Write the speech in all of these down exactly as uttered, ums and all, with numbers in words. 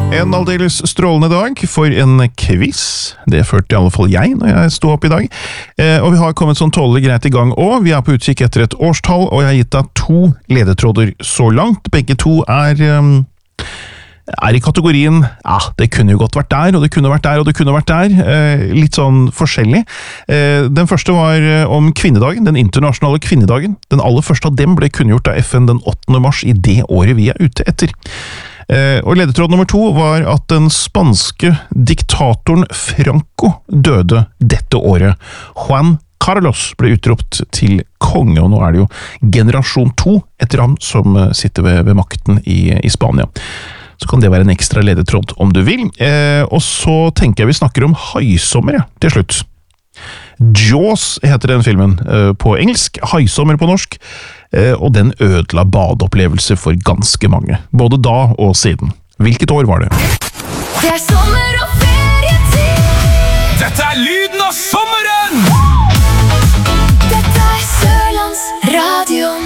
En aldeles strålende dag for en quiz. Det følte i alle fall jeg når jeg sto opp i dag. Eh, og vi har kommet sånn tålelig greit i gang også. Vi er på utkikk etter et årstall, og jeg har gitt deg to ledetråder så langt. Begge to er, um, er i kategorien, ja, det kunne jo godt vært der, og det kunne vært der, og det kunne vært der. Eh, litt sånn forskjellig. Eh, den første var om kvinnedagen, den internasjonale kvinnedagen. Den aller første av dem ble kunngjort av F N den åttende mars i det året vi er ute etter. Eh, og ledetråd nummer to var at den spanske diktatoren Franco døde dette året. Juan Carlos ble utropt til konge, og nå er det jo generasjon to etter ham som sitter ved, ved makten i, i Spania. Så kan det være en ekstra ledetråd om du vil. Eh, og så tenker jeg vi snakker om haisommer ja, til slutt. Jaws heter den filmen eh, på engelsk, haisommer på norsk. Og den ødela badeopplevelser for ganske mange, både da og siden. Hvilket år var det? Det er sommer og ferietid! Dette er lyden av sommeren! Dette er Sørlandsradioen.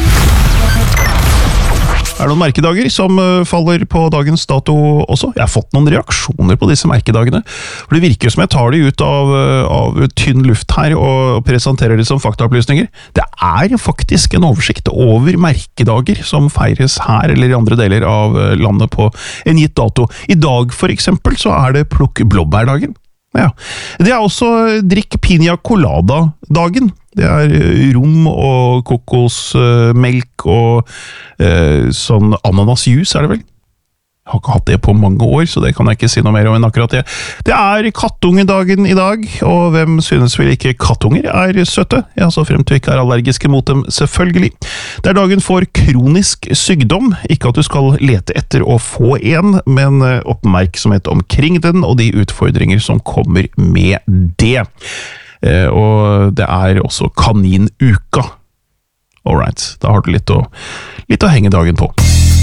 Er det noen merkedager som faller på dagens dato også? Jeg har fått noen reaksjoner på disse merkedagene. For det virker som jeg tar de ut av, av tynn luft her og presenterer de som faktaopplysninger. Det er faktisk en oversikt over merkedager som feires her eller i andre deler av landet på en gitt dato. I dag for eksempel så er det plukk blåbærdagen. Ja. Det er også drikk pina colada-dagen. Det er rom og kokosmelk og eh, sånn ananasjus, er det vel? Jeg har ikke hatt det på mange år, så det kan jeg ikke si noe mer om enn akkurat det. Det er kattungedagen i dag, og hvem synes vel ikke kattunger er søtte? Ja, så frem til vi ikke er allergiske mot dem, selvfølgelig. Det er dagen for kronisk sykdom, ikke at du skal lete etter å få en, men oppmerksomhet omkring den, og de utfordringer som kommer med det. Eh, og det er også kaninuka. Alright, da har du litt å, litt å henge dagen på.